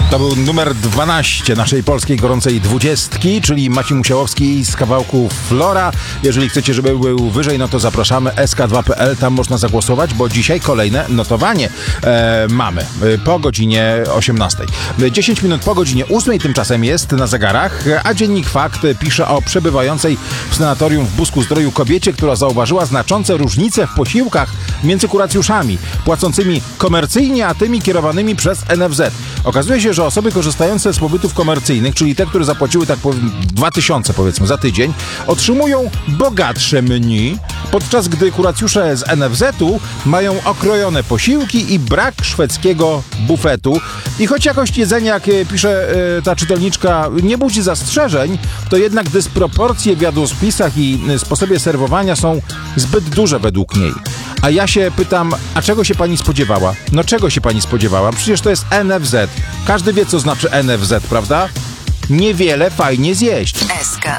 To był numer 12 naszej polskiej gorącej 20, czyli Maciej Musiałowski z kawałku Flora. Jeżeli chcecie, żeby był wyżej, no to zapraszamy sk2.pl, tam można zagłosować, bo dzisiaj kolejne notowanie mamy po godzinie 18. 10 minut po godzinie 8 tymczasem jest na zegarach, a Dziennik Fakt pisze o przebywającej w sanatorium w Busku-Zdroju kobiecie, która zauważyła znaczące różnice w posiłkach między kuracjuszami płacącymi komercyjnie, a tymi kierowanymi przez NFZ. Okazuje się, że osoby korzystające z pobytów komercyjnych, czyli te, które zapłaciły tak 2000 powiedzmy za tydzień, otrzymują bogatsze menu, podczas gdy kuracjusze z NFZ-u mają okrojone posiłki i brak szwedzkiego bufetu. I choć jakość jedzenia, jak pisze ta czytelniczka, nie budzi zastrzeżeń, to jednak dysproporcje w jadłospisach i sposobie serwowania są zbyt duże według niej. A ja się pytam, a czego się pani spodziewała? No czego się pani spodziewała? Przecież to jest NFZ. Każdy wie, co znaczy NFZ, prawda? Niewiele fajnie zjeść. SK.